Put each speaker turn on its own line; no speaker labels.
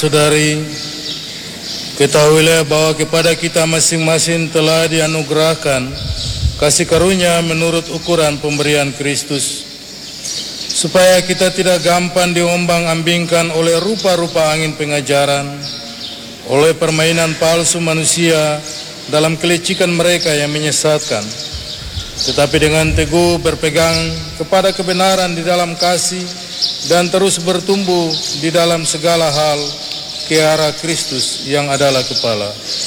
Saudari, ketahuilah bahwa kepada kita masing-masing telah dianugerahkan kasih karunia menurut ukuran pemberian Kristus, supaya kita tidak gampang diombang-ambingkan oleh rupa-rupa angin pengajaran, oleh permainan palsu manusia dalam kelicikan mereka yang menyesatkan, tetapi dengan teguh berpegang kepada kebenaran di dalam kasih dan terus bertumbuh di dalam segala hal ke arah Kristus yang adalah kepala.